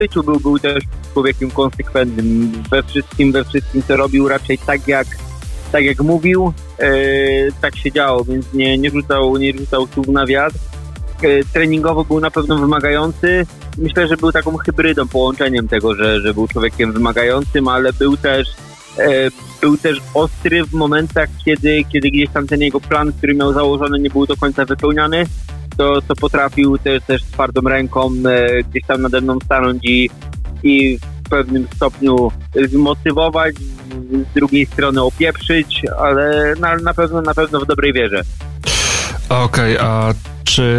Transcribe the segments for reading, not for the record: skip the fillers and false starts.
życiu był też człowiekiem konsekwentnym. We wszystkim co robił, raczej tak jak mówił, tak się działo, więc nie rzucał słów na wiatr. Treningowo był na pewno wymagający. Myślę, że był taką hybrydą, połączeniem tego, że był człowiekiem wymagającym, ale był też ostry w momentach, kiedy gdzieś tam ten jego plan, który miał założony, nie był do końca wypełniany, to potrafił też twardą ręką gdzieś tam nade mną stanąć i w pewnym stopniu zmotywować, z drugiej strony opieprzyć, ale na pewno w dobrej wierze. Okej, a czy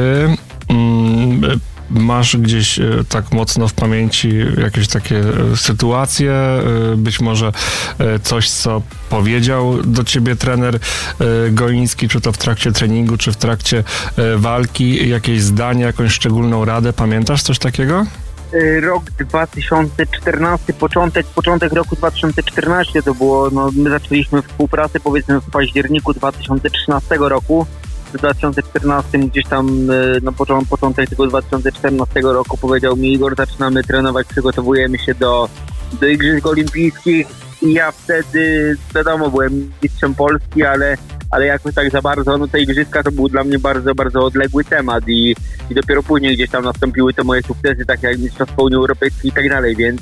masz gdzieś tak mocno w pamięci jakieś takie sytuacje, być może coś, co powiedział do ciebie trener Goliński, czy to w trakcie treningu, czy w trakcie walki, jakieś zdanie, jakąś szczególną radę, pamiętasz coś takiego? Rok 2014, początek roku 2014 to było, my zaczęliśmy współpracę powiedzmy w październiku 2013 roku. W 2014 gdzieś tam, początek tego 2014 roku powiedział mi: Igor, zaczynamy trenować, przygotowujemy się do Igrzysk Olimpijskich i ja wtedy, wiadomo, byłem mistrzem Polski, ale jakoś tak za bardzo, te igrzyska to był dla mnie bardzo, bardzo odległy temat i dopiero później gdzieś tam nastąpiły te moje sukcesy, takie jak Mistrzostwo Unii Europejskiej i tak dalej, więc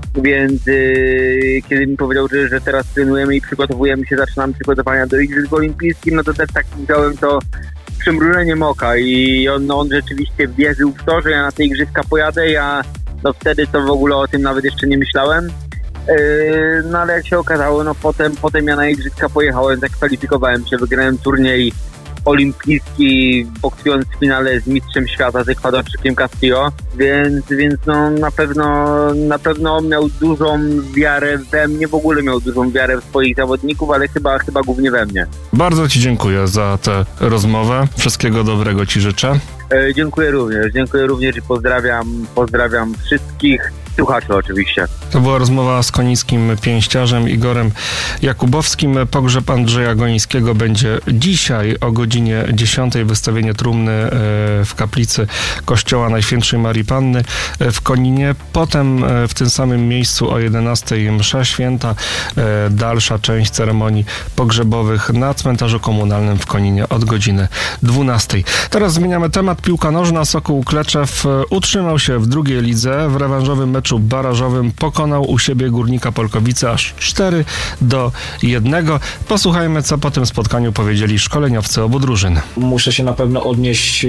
kiedy mi powiedział, że teraz trenujemy i przygotowujemy się, zaczynamy przygotowania do Igrzysk Olimpijskich, to też tak widziałem to z przymrużeniem oka i on rzeczywiście wierzył w to, że ja na te igrzyska pojadę. Ja wtedy to w ogóle o tym nawet jeszcze nie myślałem. Ale jak się okazało, potem ja na igrzyska pojechałem, zakwalifikowałem się, wygrałem turniej olimpijski, boksując w finale z mistrzem świata, z Ekwadorczykiem Castillo, więc na pewno miał dużą wiarę we mnie, w ogóle miał dużą wiarę w swoich zawodników, ale chyba głównie we mnie. Bardzo ci dziękuję za tę rozmowę. Wszystkiego dobrego ci życzę. Dziękuję również i pozdrawiam wszystkich słuchaczy oczywiście. To była rozmowa z konińskim pięściarzem Igorem Jakubowskim. Pogrzeb Andrzeja Golińskiego będzie dzisiaj o godzinie 10. Wystawienie trumny w kaplicy Kościoła Najświętszej Marii Panny w Koninie. Potem w tym samym miejscu o 11 msza święta. Dalsza część ceremonii pogrzebowych na cmentarzu komunalnym w Koninie od godziny 12. Teraz zmieniamy temat. Piłka nożna. Sokół Kleczew utrzymał się w drugiej lidze. W rewanżowym meczu barażowym pokonał u siebie Górnika Polkowice aż 4-1. Posłuchajmy, co po tym spotkaniu powiedzieli szkoleniowcy obu drużyn. Muszę się na pewno odnieść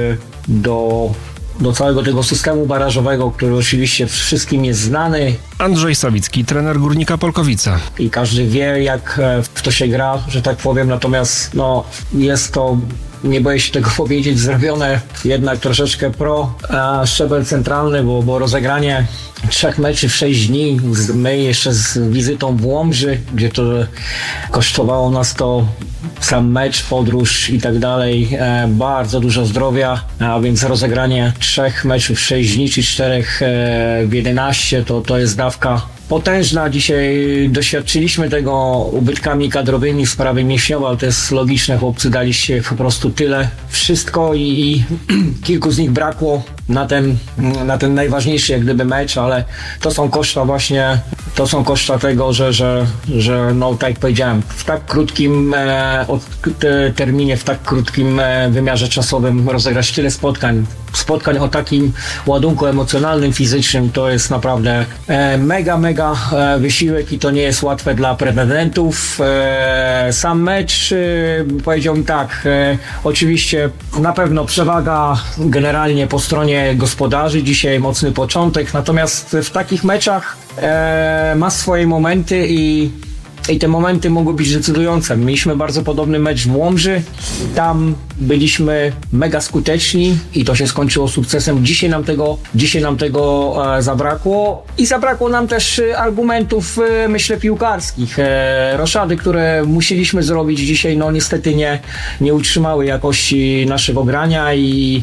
do całego tego systemu barażowego, który oczywiście wszystkim jest znany. Andrzej Sawicki, trener Górnika Polkowice. I każdy wie, jak w to się gra, że tak powiem, natomiast jest to, nie boję się tego powiedzieć, zrobione jednak troszeczkę szczebel centralny, bo rozegranie 3 meczy w 6 dni, my jeszcze z wizytą w Łomży, gdzie to kosztowało nas to sam mecz, podróż i tak dalej, bardzo dużo zdrowia, a więc rozegranie 3 meczów w 6 dni czy 4 w 11 to jest dawka potężna. Dzisiaj doświadczyliśmy tego ubytkami kadrowymi w sprawie mięśniowej, ale to jest logiczne, chłopcy daliście po prostu tyle, wszystko i kilku z nich brakło na ten najważniejszy jak gdyby mecz, ale to są koszta tego, że tak jak powiedziałem, w tak krótkim terminie, w tak krótkim wymiarze czasowym rozegrać tyle spotkań o takim ładunku emocjonalnym, fizycznym, to jest naprawdę mega wysiłek i to nie jest łatwe dla pretendentów. Sam mecz, powiedziałbym tak, oczywiście na pewno przewaga generalnie po stronie gospodarzy, dzisiaj mocny początek, natomiast w takich meczach ma swoje momenty i te momenty mogły być decydujące. Mieliśmy bardzo podobny mecz w Łomży, tam byliśmy mega skuteczni i to się skończyło sukcesem. Dzisiaj nam tego zabrakło i zabrakło nam też argumentów, myślę, piłkarskich. Roszady, które musieliśmy zrobić dzisiaj, niestety nie utrzymały jakości naszego grania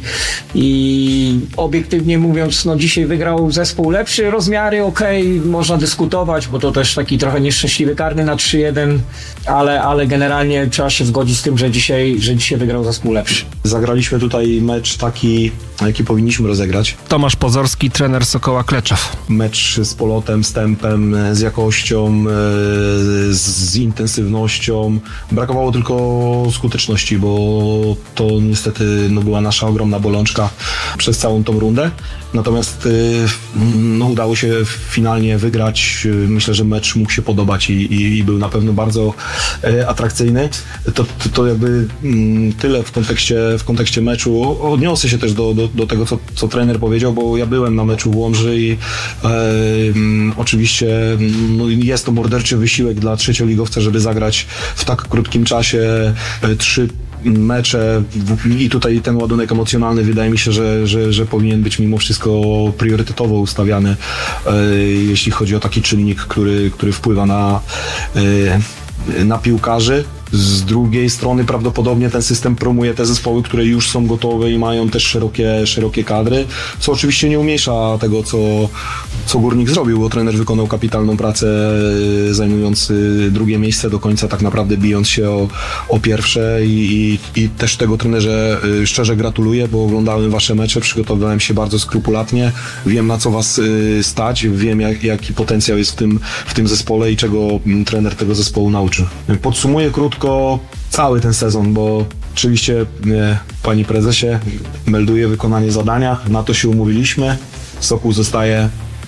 i obiektywnie mówiąc, dzisiaj wygrał zespół lepszy, rozmiary można dyskutować, bo to też taki trochę nieszczęśliwy karny na 3-1, ale generalnie trzeba się zgodzić z tym, że dzisiaj wygrał zespół lepszy. Zagraliśmy tutaj mecz taki jaki powinniśmy rozegrać. Tomasz Pozorski, trener Sokoła Kleczew. Mecz z polotem, z tempem, z jakością, z intensywnością. Brakowało tylko skuteczności, bo to niestety była nasza ogromna bolączka przez całą tą rundę. Natomiast udało się finalnie wygrać. Myślę, że mecz mógł się podobać i był na pewno bardzo atrakcyjny. To jakby tyle w kontekście meczu. Odniosę się też do tego, co trener powiedział, bo ja byłem na meczu w Łomży i oczywiście jest to morderczy wysiłek dla trzecioligowca, żeby zagrać w tak krótkim czasie 3 mecze i tutaj ten ładunek emocjonalny wydaje mi się, że powinien być mimo wszystko priorytetowo ustawiany, jeśli chodzi o taki czynnik, który wpływa na piłkarzy. Z drugiej strony prawdopodobnie ten system promuje te zespoły, które już są gotowe i mają też szerokie kadry, co oczywiście nie umniejsza tego, co Górnik zrobił, bo trener wykonał kapitalną pracę, zajmując drugie miejsce do końca, tak naprawdę bijąc się o pierwsze i też tego trenerze szczerze gratuluję, bo oglądałem wasze mecze, przygotowywałem się bardzo skrupulatnie, wiem na co was stać, wiem jaki potencjał jest w tym zespole i czego trener tego zespołu nauczy. Podsumuję krótko cały ten sezon, bo oczywiście panie prezesie melduje wykonanie zadania, na to się umówiliśmy, Sokół zostaje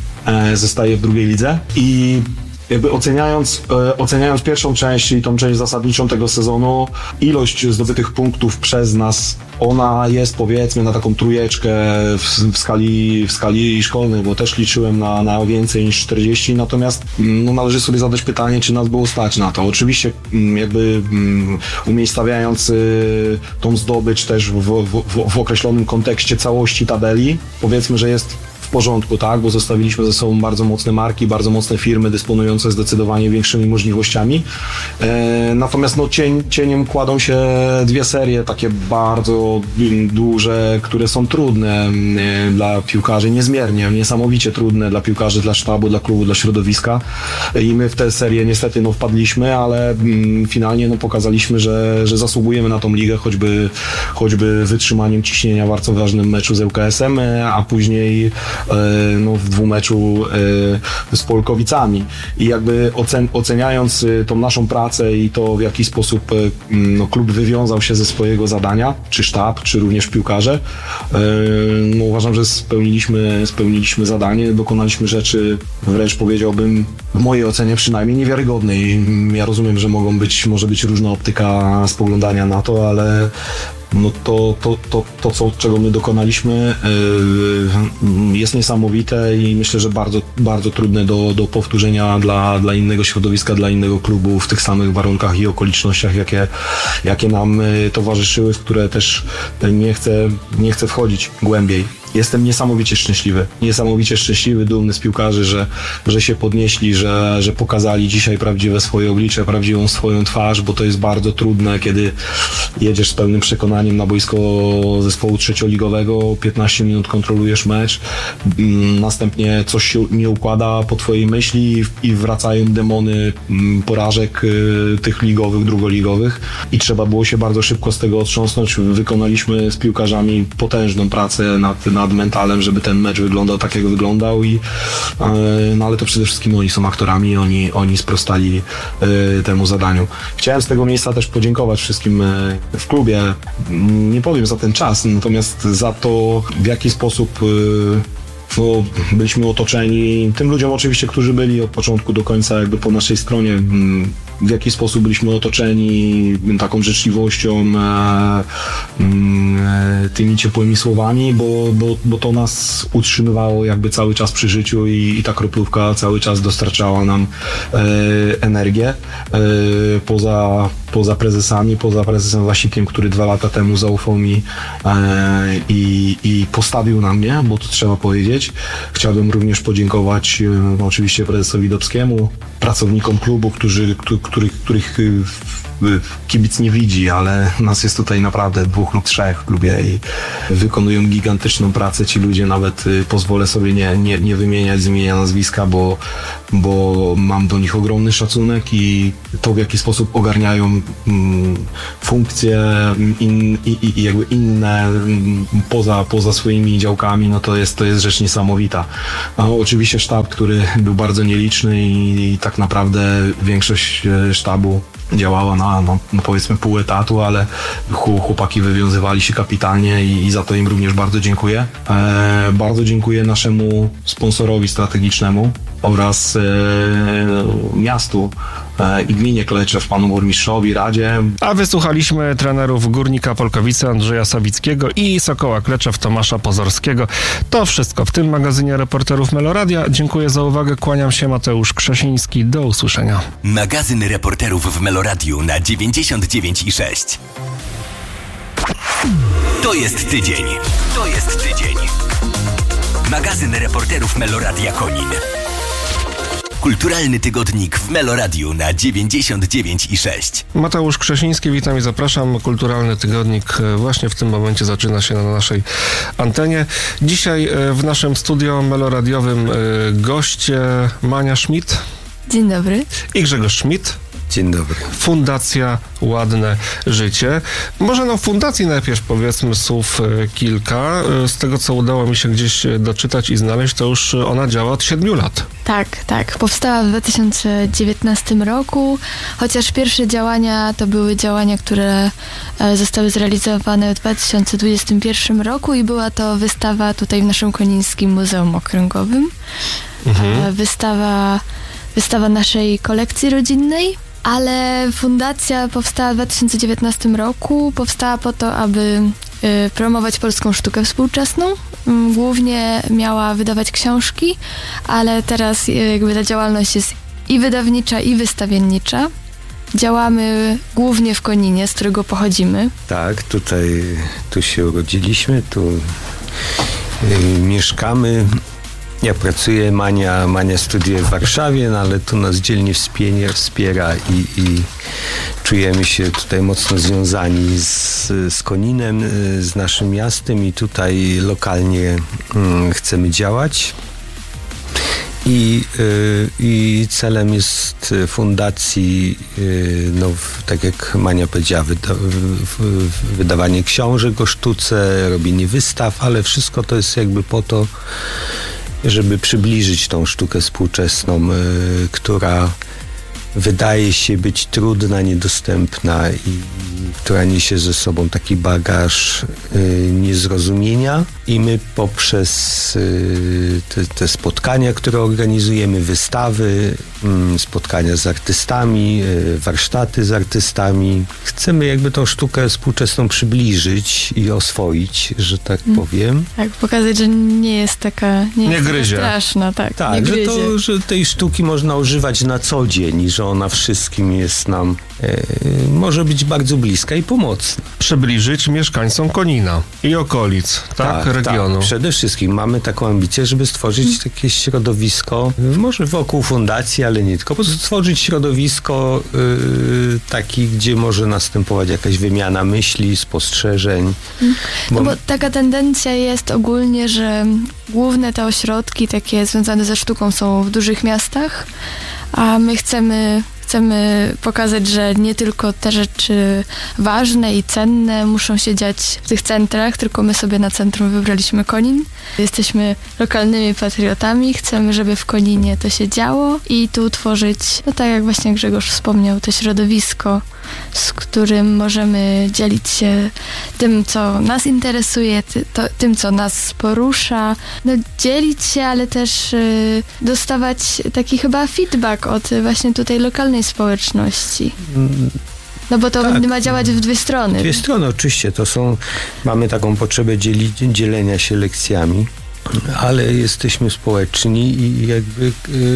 w drugiej lidze i jakby oceniając pierwszą część, czyli tą część zasadniczą tego sezonu, ilość zdobytych punktów przez nas, ona jest powiedzmy na taką trójeczkę w skali szkolnej, bo też liczyłem na więcej niż 40, natomiast należy sobie zadać pytanie, czy nas było stać na to. Oczywiście jakby umiejscawiając tą zdobycz też w określonym kontekście całości tabeli, powiedzmy, że jest w porządku, tak, bo zostawiliśmy ze sobą bardzo mocne marki, bardzo mocne firmy dysponujące zdecydowanie większymi możliwościami. Natomiast cieniem kładą się 2 serie takie bardzo duże, które są trudne dla piłkarzy, niezmiernie, niesamowicie trudne dla piłkarzy, dla sztabu, dla klubu, dla środowiska i my w tę serię niestety wpadliśmy, ale finalnie pokazaliśmy, że zasługujemy na tą ligę, choćby wytrzymaniem ciśnienia w bardzo ważnym meczu z ŁKS-em, a później w dwumeczu z Polkowicami i jakby oceniając tą naszą pracę i to w jaki sposób klub wywiązał się ze swojego zadania, czy sztab, czy również piłkarze, uważam, że spełniliśmy zadanie, dokonaliśmy rzeczy, wręcz powiedziałbym, w mojej ocenie przynajmniej niewiarygodnej. Ja rozumiem, że może być różna optyka spoglądania na to, ale czego my dokonaliśmy, jest niesamowite i myślę, że bardzo, bardzo trudne do powtórzenia dla innego środowiska, dla innego klubu w tych samych warunkach i okolicznościach, jakie nam towarzyszyły, w które też nie chcę wchodzić głębiej. Jestem niesamowicie szczęśliwy, dumny z piłkarzy, że się podnieśli, że pokazali dzisiaj prawdziwe swoje oblicze, prawdziwą swoją twarz, bo to jest bardzo trudne, kiedy jedziesz z pełnym przekonaniem na boisko zespołu trzecioligowego, 15 minut kontrolujesz mecz, następnie coś się nie układa po twojej myśli i wracają demony porażek tych ligowych, drugoligowych i trzeba było się bardzo szybko z tego otrząsnąć. Wykonaliśmy z piłkarzami potężną pracę nad mentalem, żeby ten mecz wyglądał tak, jak wyglądał ale to przede wszystkim oni są aktorami, oni sprostali temu zadaniu. Chciałem z tego miejsca też podziękować wszystkim w klubie, nie powiem za ten czas, natomiast za to, w jaki sposób byliśmy otoczeni, tym ludziom oczywiście, którzy byli od początku do końca jakby po naszej stronie, w jaki sposób byliśmy otoczeni taką życzliwością, tymi ciepłymi słowami, bo to nas utrzymywało jakby cały czas przy życiu i ta kroplówka cały czas dostarczała nam energię. Poza prezesem Wasikiem, który 2 lata temu zaufał mi i postawił na mnie, bo to trzeba powiedzieć. Chciałbym również podziękować oczywiście prezesowi Dobskiemu, pracownikom klubu, których kibic nie widzi, ale nas jest tutaj naprawdę 2 lub 3 w klubie i wykonują gigantyczną pracę. Ci ludzie, nawet pozwolę sobie nie wymieniać z imienia, nazwiska, bo mam do nich ogromny szacunek i to, w jaki sposób ogarniają funkcje i jakby inne poza swoimi działkami, no to jest rzecz niesamowita. A oczywiście sztab, który był bardzo nieliczny i tak naprawdę większość sztabu działała na powiedzmy pół etatu, ale chłopaki wywiązywali się kapitalnie i za to im również bardzo dziękuję. Bardzo dziękuję naszemu sponsorowi strategicznemu oraz miastu i gminie Kleczew, panu burmistrzowi, radzie. A wysłuchaliśmy trenerów Górnika Polkowice Andrzeja Sawickiego i Sokoła Kleczew Tomasza Pozorskiego. To wszystko w tym magazynie Reporterów Meloradia. Dziękuję za uwagę, kłaniam się, Mateusz Krzesiński. Do usłyszenia. Magazyn Reporterów w Meloradiu na 99,6. To jest tydzień. To jest tydzień. Magazyn Reporterów Meloradia Konin. Kulturalny tygodnik w Meloradiu na 99,6. Mateusz Krzesiński, witam i zapraszam. Kulturalny tygodnik właśnie w tym momencie zaczyna się na naszej antenie. Dzisiaj w naszym studio meloradiowym goście Mania Schmidt. Dzień dobry. I Grzegorz Schmidt. Dzień dobry. Fundacja Ładne Życie. Może o fundacji najpierw powiedzmy słów kilka. Z tego, co udało mi się gdzieś doczytać i znaleźć, to już ona działa od 7 lat. Tak. Powstała w 2019 roku, chociaż pierwsze działania to były działania, które zostały zrealizowane w 2021 roku i była to wystawa tutaj w naszym Konińskim Muzeum Okręgowym. Wystawa naszej kolekcji rodzinnej, ale fundacja powstała w 2019 roku. Powstała po to, aby promować polską sztukę współczesną. Głównie miała wydawać książki, ale teraz jakby ta działalność jest i wydawnicza, i wystawiennicza. Działamy głównie w Koninie, z którego pochodzimy. Tak, tu się urodziliśmy, tu mieszkamy. Ja pracuję, Mania studiuje w Warszawie, no ale tu nas dzielnie wspiera i czujemy się tutaj mocno związani z Koninem, z naszym miastem i tutaj lokalnie chcemy działać. I celem jest fundacji, tak jak Mania powiedziała, wydawanie książek o sztuce, robienie wystaw, ale wszystko to jest jakby po to, żeby przybliżyć tą sztukę współczesną, która wydaje się być trudna, niedostępna i która niesie ze sobą taki bagaż niezrozumienia. I my poprzez te spotkania, które organizujemy, wystawy, spotkania z artystami, warsztaty z artystami, chcemy jakby tą sztukę współczesną przybliżyć i oswoić, że tak powiem. Tak, pokazać, że nie jest taka straszna. Tak, że tej sztuki można używać na co dzień i że ona wszystkim jest nam, może być bardzo bliska i pomocna. Przybliżyć mieszkańcom Konina i okolic, regionu. Tak. Przede wszystkim mamy taką ambicję, żeby stworzyć takie środowisko, może wokół fundacji, ale nie tylko, po prostu stworzyć środowisko taki, gdzie może następować jakaś wymiana myśli, spostrzeżeń. Bo taka tendencja jest ogólnie, że główne te ośrodki takie związane ze sztuką są w dużych miastach, a my chcemy pokazać, że nie tylko te rzeczy ważne i cenne muszą się dziać w tych centrach, tylko my sobie na centrum wybraliśmy Konin. Jesteśmy lokalnymi patriotami, chcemy, żeby w Koninie to się działo i tu tworzyć, tak jak właśnie Grzegorz wspomniał, to środowisko, z którym możemy dzielić się tym, co nas interesuje, tym, co nas porusza. Dzielić się, ale też dostawać taki chyba feedback od właśnie tutaj lokalnej społeczności. Bo to ma działać w dwie strony. Dwie strony, oczywiście. Mamy taką potrzebę dzielenia się lekcjami, ale jesteśmy społeczni i jakby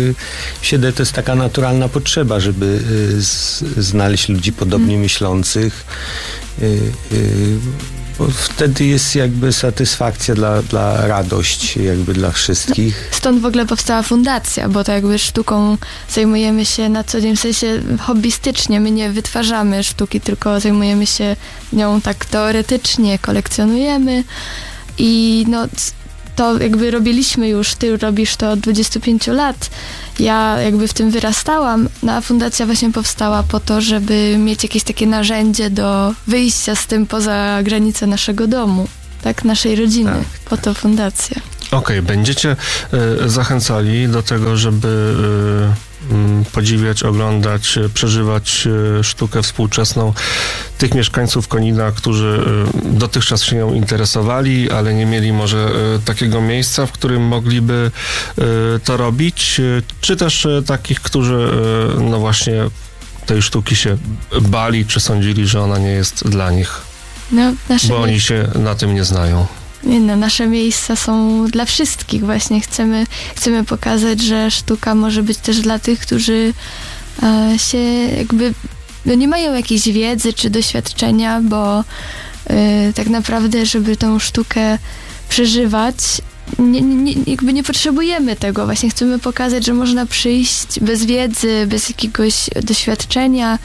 to jest taka naturalna potrzeba, żeby znaleźć ludzi podobnie myślących. Bo wtedy jest jakby satysfakcja dla radość jakby dla wszystkich. Stąd w ogóle powstała fundacja, bo to jakby sztuką zajmujemy się na co dzień, w sensie hobbystycznie. My nie wytwarzamy sztuki, tylko zajmujemy się nią tak teoretycznie, kolekcjonujemy i no to jakby robiliśmy już, ty robisz to od 25 lat. Ja jakby w tym wyrastałam, no a fundacja właśnie powstała po to, żeby mieć jakieś takie narzędzie do wyjścia z tym poza granice naszego domu, tak, naszej rodziny. Tak, po to fundacja. Okej, będziecie zachęcali do tego, żeby podziwiać, oglądać, przeżywać sztukę współczesną tych mieszkańców Konina, którzy dotychczas się nią interesowali, ale nie mieli może takiego miejsca, w którym mogliby to robić, czy też takich, którzy no właśnie tej sztuki się bali, czy sądzili, że ona nie jest dla nich, No, bo oni się na tym nie znają. Nie no, nasze miejsca są dla wszystkich właśnie. Chcemy pokazać, że sztuka może być też dla tych, którzy się jakby no nie mają jakiejś wiedzy czy doświadczenia, bo tak naprawdę, żeby tą sztukę przeżywać, jakby nie potrzebujemy tego. Właśnie chcemy pokazać, że można przyjść bez wiedzy, bez jakiegoś doświadczenia.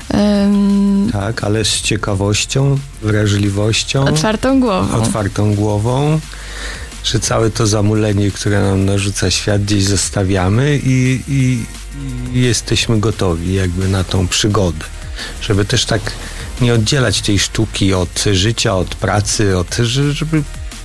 Tak, ale z ciekawością, wrażliwością. Otwartą głową, że całe to zamulenie, które nam narzuca świat, gdzieś zostawiamy i jesteśmy gotowi jakby na tą przygodę. Żeby też tak nie oddzielać tej sztuki od życia, od pracy, żeby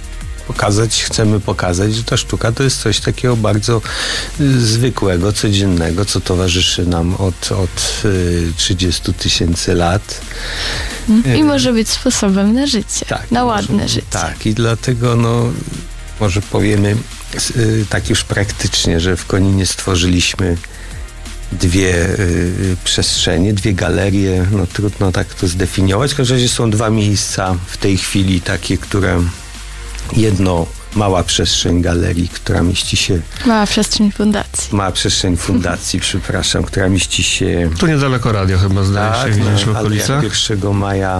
chcemy pokazać, że ta sztuka to jest coś takiego bardzo zwykłego, codziennego, co towarzyszy nam od 30 000 lat. I może być sposobem na życie, tak, na ładne życie. Tak, i dlatego może powiemy tak już praktycznie, że w Koninie stworzyliśmy dwie przestrzenie, dwie galerie, no trudno tak to zdefiniować. W każdym razie są dwa miejsca w tej chwili takie, które jedno mała przestrzeń galerii, która mieści się... Mała przestrzeń fundacji, przepraszam, która mieści się... Tu niedaleko radio chyba, zdaje się, gdzieś w okolicach. 1 maja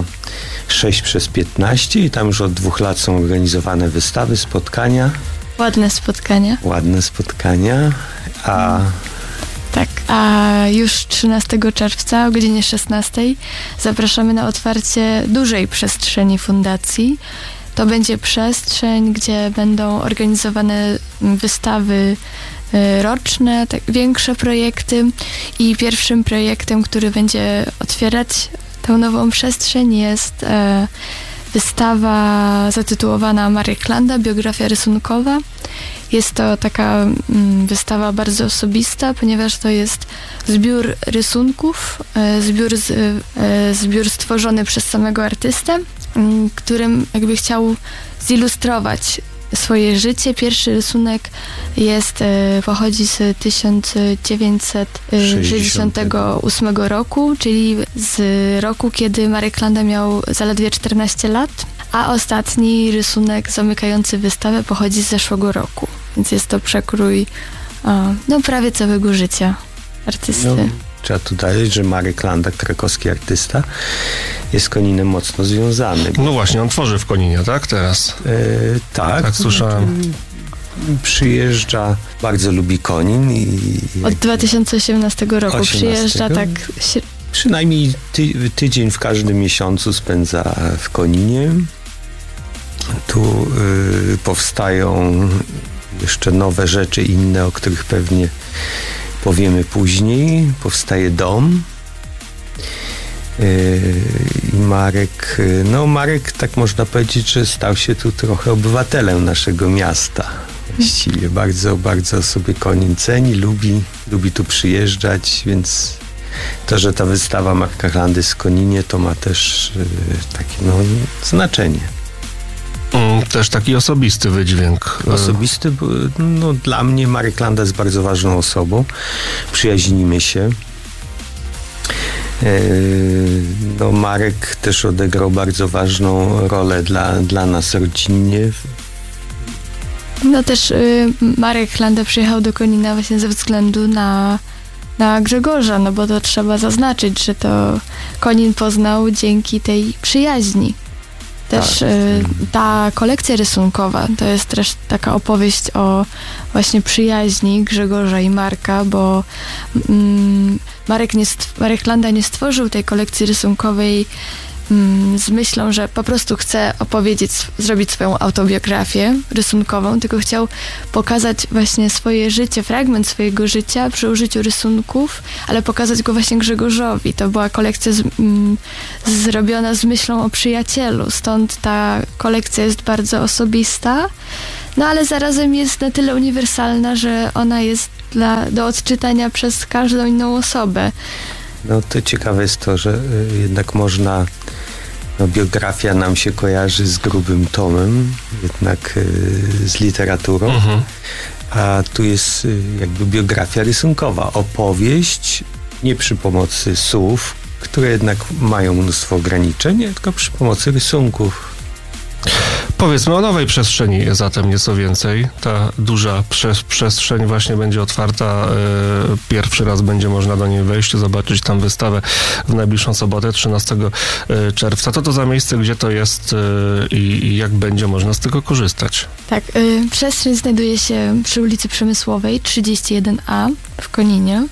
6/15 i tam już od 2 lat są organizowane wystawy, spotkania. Ładne spotkania, Tak, a już 13 czerwca o godzinie 16 zapraszamy na otwarcie dużej przestrzeni fundacji. To będzie przestrzeń, gdzie będą organizowane wystawy roczne, tak, większe projekty i pierwszym projektem, który będzie otwierać tę nową przestrzeń jest wystawa zatytułowana Marek Landa, biografia rysunkowa. Jest to taka wystawa bardzo osobista, ponieważ to jest zbiór rysunków, zbiór stworzony przez samego artystę, którym jakby chciał zilustrować swoje życie. Pierwszy rysunek pochodzi z 1968 roku, czyli z roku, kiedy Marek Landa miał zaledwie 14 lat, a ostatni rysunek zamykający wystawę pochodzi z zeszłego roku. Więc jest to przekrój prawie całego życia artysty. Trzeba tu dodać, że Marek Landa, krakowski artysta, jest z Koninem mocno związany. No właśnie, on tworzy w Koninie, tak? Teraz? Tak, słyszałem. Przyjeżdża, bardzo lubi Konin. Od 2018 roku przyjeżdża tak... Przynajmniej tydzień w każdym miesiącu spędza w Koninie. Tu powstają jeszcze nowe rzeczy, inne, o których pewnie powiemy później. Powstaje dom. I Marek, tak można powiedzieć, że stał się tu trochę obywatelem naszego miasta. Właściwie bardzo, bardzo sobie Konin ceni, lubi tu przyjeżdżać, więc to, że ta wystawa Marka Landy z Koninie, to ma też takie znaczenie. Też taki osobisty wydźwięk. Osobisty, dla mnie Marek Landa jest bardzo ważną osobą. Przyjaźnimy się. Marek też odegrał bardzo ważną rolę dla nas rodzinnie. Też Marek Landa przyjechał do Konina właśnie ze względu na Grzegorza, bo to trzeba zaznaczyć, że to Konin poznał dzięki tej przyjaźni. Też ta kolekcja rysunkowa to jest też taka opowieść o właśnie przyjaźni Grzegorza i Marka, bo Marek Landa nie stworzył tej kolekcji rysunkowej z myślą, że po prostu chce zrobić swoją autobiografię rysunkową, tylko chciał pokazać właśnie swoje życie, fragment swojego życia przy użyciu rysunków, ale pokazać go właśnie Grzegorzowi. To była kolekcja zrobiona z myślą o przyjacielu, stąd ta kolekcja jest bardzo osobista, no ale zarazem jest na tyle uniwersalna, że ona jest do odczytania przez każdą inną osobę. No to ciekawe jest to, że jednak można, biografia nam się kojarzy z grubym tomem, jednak z literaturą, a tu jest jakby biografia rysunkowa, opowieść nie przy pomocy słów, które jednak mają mnóstwo ograniczeń, tylko przy pomocy rysunków. Powiedzmy o nowej przestrzeni zatem nieco więcej. Ta duża przestrzeń właśnie będzie otwarta. Pierwszy raz będzie można do niej wejść, zobaczyć tam wystawę w najbliższą sobotę, 13 czerwca. Co to za miejsce, gdzie to jest i jak będzie można z tego korzystać? Tak, przestrzeń znajduje się przy ulicy Przemysłowej 31A w Koninie.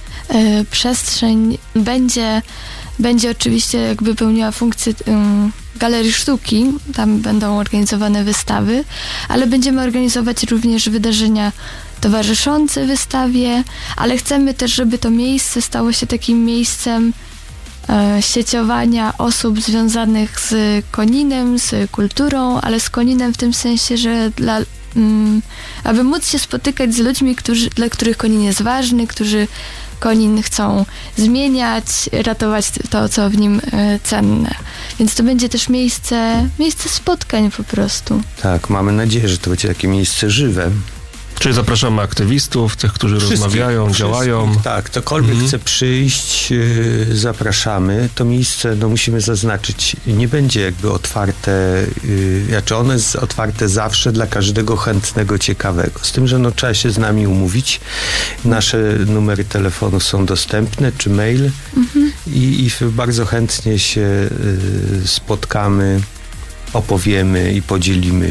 Przestrzeń będzie oczywiście jakby pełniła funkcję galerii sztuki, tam będą organizowane wystawy, ale będziemy organizować również wydarzenia towarzyszące wystawie, ale chcemy też, żeby to miejsce stało się takim miejscem sieciowania osób związanych z Koninem, z kulturą, ale z Koninem w tym sensie, że aby móc się spotykać z ludźmi, dla których Konin jest ważny, którzy Konin chcą zmieniać, ratować to, co w nim cenne. Więc to będzie też miejsce spotkań po prostu. Tak, mamy nadzieję, że to będzie takie miejsce żywe. Czyli zapraszamy aktywistów, tych, którzy rozmawiają, działają. Tak, ktokolwiek chce przyjść, zapraszamy. To miejsce, musimy zaznaczyć, nie będzie jakby otwarte, ono jest otwarte zawsze dla każdego chętnego, ciekawego. Z tym, że trzeba się z nami umówić. Nasze numery telefonu są dostępne, czy mail i bardzo chętnie się spotkamy, opowiemy i podzielimy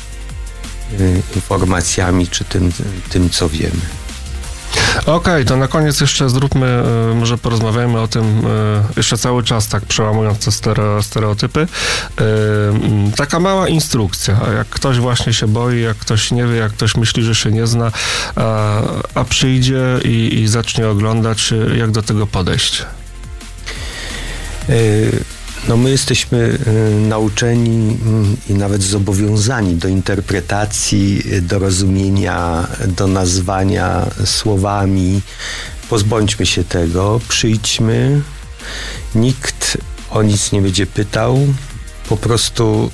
informacjami, czy tym co wiemy. Okej, to na koniec jeszcze zróbmy, może porozmawiajmy o tym, jeszcze cały czas tak przełamując te stereotypy. Taka mała instrukcja, jak ktoś właśnie się boi, jak ktoś nie wie, jak ktoś myśli, że się nie zna, a przyjdzie i zacznie oglądać, jak do tego podejść? My jesteśmy nauczeni i nawet zobowiązani do interpretacji, do rozumienia, do nazwania słowami. Pozbądźmy się tego, przyjdźmy, nikt o nic nie będzie pytał, po prostu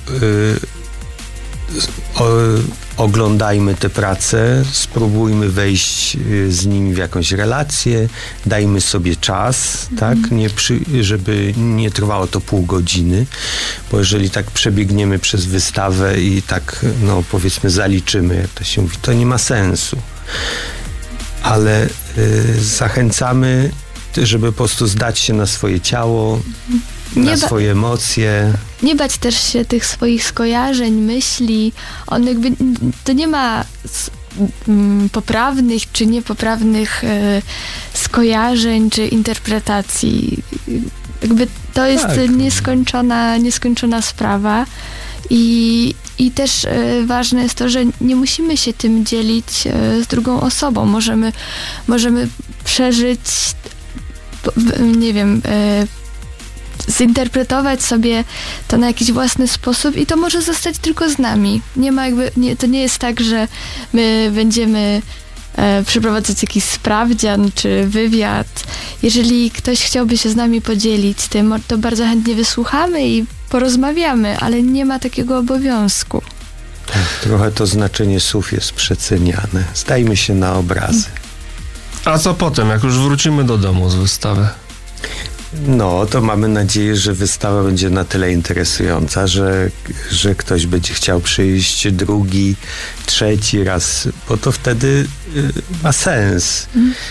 oglądajmy te prace, spróbujmy wejść z nimi w jakąś relację, dajmy sobie czas, tak, żeby nie trwało to pół godziny, bo jeżeli tak przebiegniemy przez wystawę i tak, powiedzmy, zaliczymy, jak to się mówi, to nie ma sensu. Ale zachęcamy, żeby po prostu zdać się na swoje ciało, na swoje emocje. Nie bać też się tych swoich skojarzeń, myśli. To nie ma poprawnych czy niepoprawnych skojarzeń czy interpretacji. To jest nieskończona sprawa. I też ważne jest to, że nie musimy się tym dzielić z drugą osobą. Możemy przeżyć, nie wiem, zinterpretować sobie to na jakiś własny sposób i to może zostać tylko z nami. To nie jest tak, że my będziemy przeprowadzać jakiś sprawdzian czy wywiad. Jeżeli ktoś chciałby się z nami podzielić tym, to bardzo chętnie wysłuchamy i porozmawiamy, ale nie ma takiego obowiązku. Trochę to znaczenie słów jest przeceniane. Zdajmy się na obrazy. A co potem, jak już wrócimy do domu z wystawy? To mamy nadzieję, że wystawa będzie na tyle interesująca, że ktoś będzie chciał przyjść drugi, trzeci raz, bo to wtedy ma sens.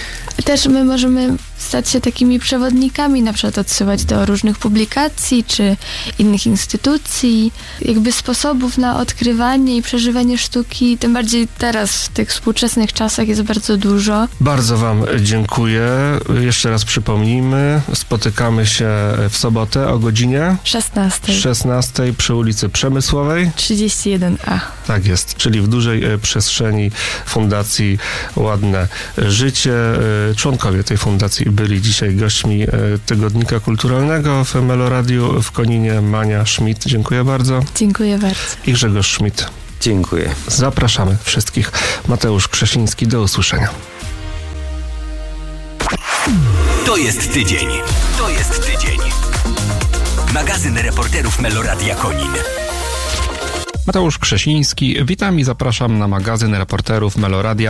Też my możemy stać się takimi przewodnikami, na przykład odsyłać do różnych publikacji czy innych instytucji, jakby sposobów na odkrywanie i przeżywanie sztuki, tym bardziej teraz w tych współczesnych czasach jest bardzo dużo. Bardzo Wam dziękuję. Jeszcze raz przypomnijmy, spotykamy się w sobotę o godzinie 16 przy ulicy Przemysłowej 31A. Tak jest, czyli w dużej przestrzeni Fundacji Ładne Życie. Członkowie tej fundacji byli dzisiaj gośćmi Tygodnika Kulturalnego w Meloradiu w Koninie. Mania Schmidt, dziękuję bardzo. Dziękuję bardzo. I Grzegorz Schmidt. Dziękuję. Zapraszamy wszystkich. Mateusz Krzesiński, do usłyszenia. To jest tydzień. To jest tydzień. Magazyn reporterów Meloradia Konin. Mateusz Krzesiński, witam i zapraszam na magazyn reporterów Meloradia.